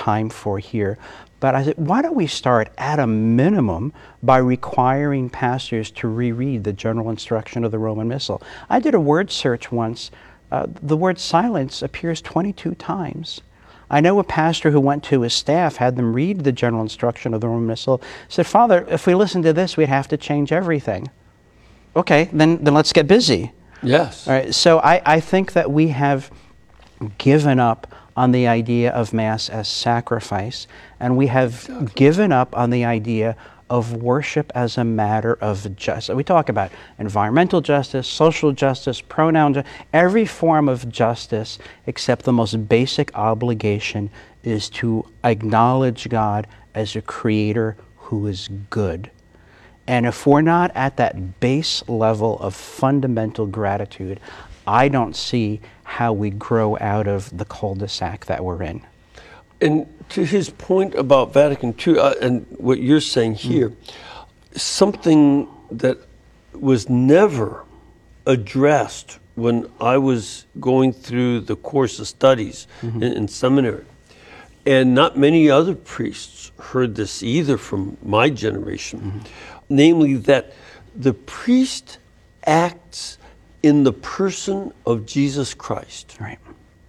time for here. But I said, why don't we start at a minimum by requiring pastors to reread the general instruction of the Roman Missal? I did a word search once. The word silence appears 22 times. I know a pastor who went to his staff, had them read the general instruction of the Roman Missal, said, Father, if we listen to this, we'd have to change everything. Okay, then let's get busy. Yes. All right, so I think that we have given up on the idea of Mass as sacrifice, and we have given up on the idea of worship as a matter of justice. We talk about environmental justice, social justice, pronoun justice, every form of justice except the most basic obligation is to acknowledge God as a creator who is good. And if we're not at that base level of fundamental gratitude, I don't see how we grow out of the cul-de-sac that we're in. And to his point about Vatican II and what you're saying here, something that was never addressed when I was going through the course of studies in seminary, and not many other priests heard this either from my generation, namely that the priest acts in the person of Jesus Christ. Right.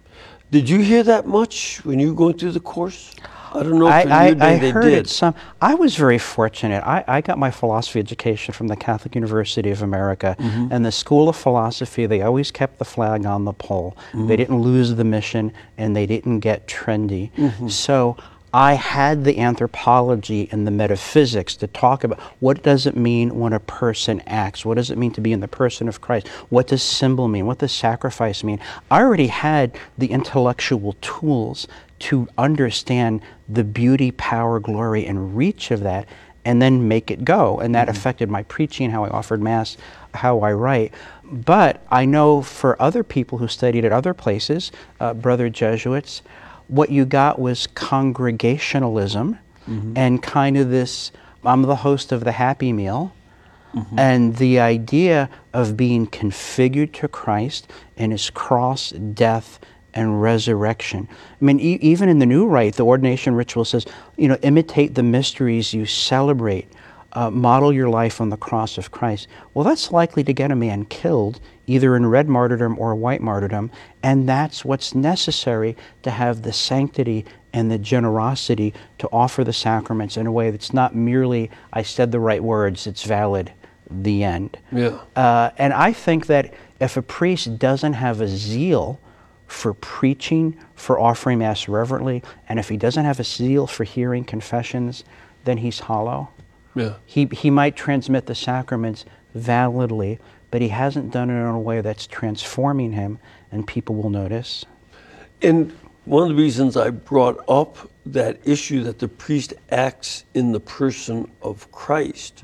Did you hear that much when you were going through the course? I don't know if I heard it some. I was very fortunate. I got my philosophy education from the Catholic University of America, and the School of Philosophy, they always kept the flag on the pole. They didn't lose the mission, and they didn't get trendy. So I had the anthropology and the metaphysics to talk about what does it mean when a person acts? What does it mean to be in the person of Christ? What does symbol mean? What does sacrifice mean? I already had the intellectual tools to understand the beauty, power, glory, and reach of that, and then make it go. And that affected my preaching, how I offered Mass, how I write. But I know for other people who studied at other places, brother Jesuits, what you got was congregationalism and kind of this, I'm the host of the Happy Meal, and the idea of being configured to Christ in his cross, death, and resurrection. I mean, even in the New Rite, the ordination ritual says, you know, imitate the mysteries you celebrate. Model your life on the cross of Christ. Well, that's likely to get a man killed, either in red martyrdom or white martyrdom, and that's what's necessary to have the sanctity and the generosity to offer the sacraments in a way that's not merely, I said the right words, it's valid, the end. Yeah. And I think that if a priest doesn't have a zeal for preaching, for offering Mass reverently, and if he doesn't have a zeal for hearing confessions, then he's hollow. Yeah. He might transmit the sacraments validly, but he hasn't done it in a way that's transforming him, and people will notice. And one of the reasons I brought up that issue that the priest acts in the person of Christ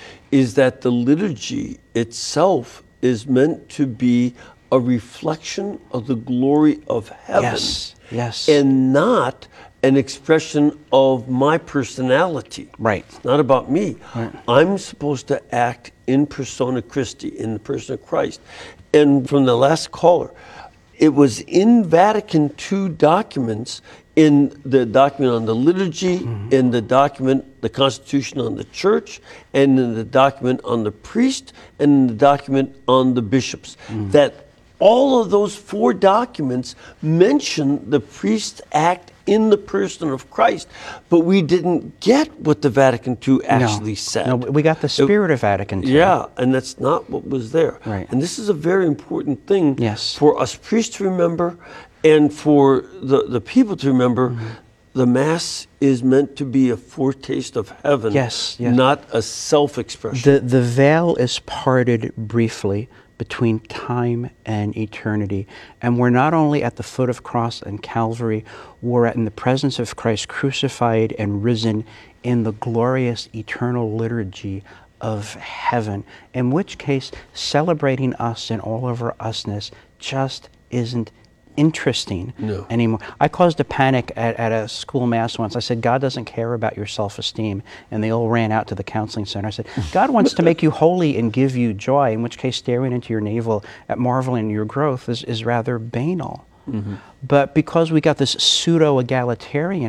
is that the liturgy itself is meant to be a reflection of the glory of heaven. Yes, yes. And not an expression of my personality. Right. It's not about me. Right. I'm supposed to act in persona Christi, in the person of Christ. And from the last caller, it was in Vatican II documents, in the document on the liturgy, in the document, the Constitution on the Church, and in the document on the priest, and in the document on the bishops, that all of those four documents mention the priest's act in the person of Christ, but we didn't get what the Vatican II actually said. No, we got the spirit of Vatican II. Yeah, and that's not what was there. Right. And this is a very important thing Yes. for us priests to remember and for the people to remember. The Mass is meant to be a foretaste of heaven, Yes, yes. not a self-expression. The veil is parted briefly between time and eternity. And we're not only at the foot of cross and Calvary, we're in the presence of Christ crucified and risen in the glorious eternal liturgy of heaven, in which case celebrating us in all of our usness just isn't interesting anymore. I caused a panic at a school Mass once. I said, God doesn't care about your self-esteem. And they all ran out to the counseling center. I said, God wants to make you holy and give you joy, in which case staring into your navel at marveling your growth is rather banal. But because we got this pseudo-egalitarian